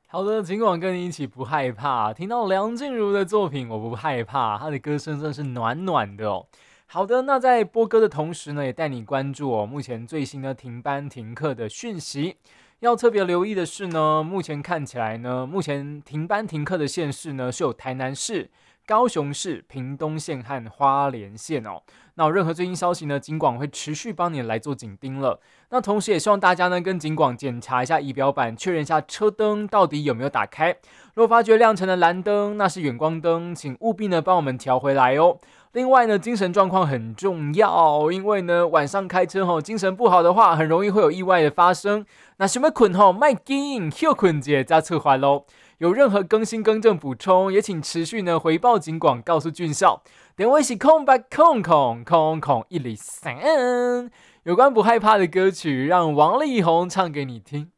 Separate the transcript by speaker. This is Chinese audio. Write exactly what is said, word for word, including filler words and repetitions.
Speaker 1: 好的，尽管跟你一起不害怕，听到梁静茹的作品，我不害怕，她的歌声真的是暖暖的哦。好的，那在播歌的同时呢，也带你关注哦，目前最新的停班停课的讯息。要特别留意的是呢，目前看起来呢，目前停班停课的县市呢，是有台南市、高雄市、屏东县和花莲县哦。那有任何最新消息呢，警广会持续帮你来做紧盯了。那同时也希望大家呢跟警广检查一下仪表板，确认一下车灯到底有没有打开。若发觉亮成的蓝灯，那是远光灯，请务必呢帮我们调回来哦。另外呢，精神状况很重要，因为呢晚上开车吼，精神不好的话，很容易会有意外的发生。那想要困吼，卖紧，休困者再策划喽。有任何更新更正补充，也请持续呢回报警广，告诉俊校。电话是空白空空空空一零三。有关不害怕的歌曲，让王力宏唱给你听。